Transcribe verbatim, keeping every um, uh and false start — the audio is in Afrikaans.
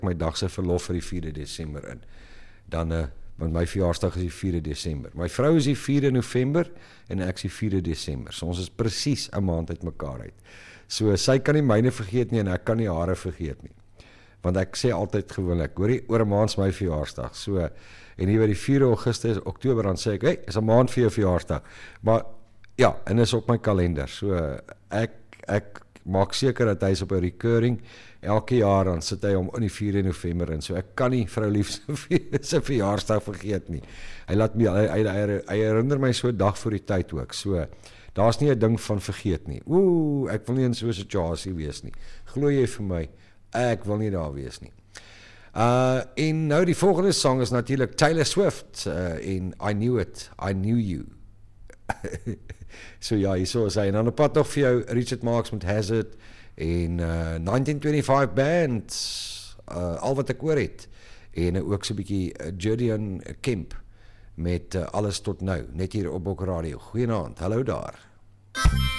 my dagse verlof vir die vierde Desember in. Dan, uh, want my verjaarsdag is die vierde Desember. My vrou is die vierde November en ek is die vierde Desember. So ons is presies 'n maand uit mekaar uit. So sy kan nie myne vergeet nie en ek kan nie hare vergeet nie. Want ek sê altyd gewoonlik, hoorie, oor 'n maand is my verjaarsdag. So, en hier by die vierde Augustus, Oktober, dan sê ek, hey, is 'n maand vir jou verjaarsdag. Maar ja, en is op my kalender. So ek ek maak seker dat hy is op 'n recurring. Elke jaar dan sit hy om in die vierde November in. So ek kan nie vrou lief se verjaarsdag vergeet nie. Hy laat my hy, hy, hy, hy herinner my so 'n dag voor die tyd ook. So daar's nie 'n ding van vergeet nie. Ooh, ek wil nie in so 'n situasie wees nie. Glo jy vir my? Ek wil nie daar wees nie. Uh en nou die volgende song is natuurlik Taylor Swift uh, en I Knew It, I Knew You. So ja, hierso is hy. En dan op pad nog vir jou Richard Marx met Hazard en uh, negentien vyfentwintig Band, uh, al wat ek oor het. En uh, ook so 'n bietjie uh, Julian Kemp met uh, Alles tot nou, net hier op Bok Radio. Goeienaand, hallo daar.